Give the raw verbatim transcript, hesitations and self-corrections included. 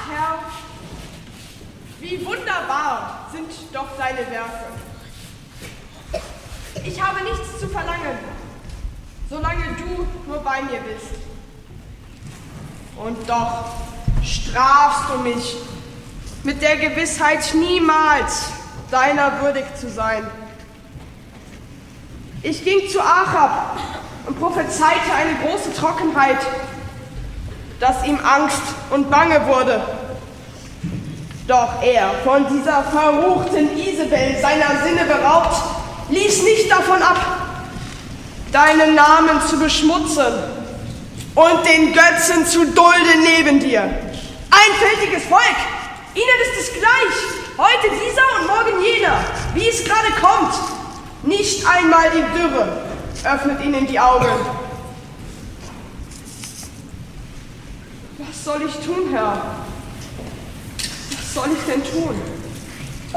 Herr, wie wunderbar sind doch deine Werke. Ich habe nichts zu verlangen, solange du nur bei mir bist. Und doch strafst du mich mit der Gewissheit, niemals deiner würdig zu sein. Ich ging zu Achab und prophezeite eine große Trockenheit, dass ihm Angst und Bange wurde. Doch er, von dieser verruchten Isabel seiner Sinne beraubt, ließ nicht davon ab, deinen Namen zu beschmutzen und den Götzen zu dulden neben dir. Einfältiges Volk, ihnen ist es gleich, heute dieser und morgen jener, wie es gerade kommt. Nicht einmal die Dürre öffnet ihnen die Augen. Was soll ich tun, Herr? Was soll ich denn tun?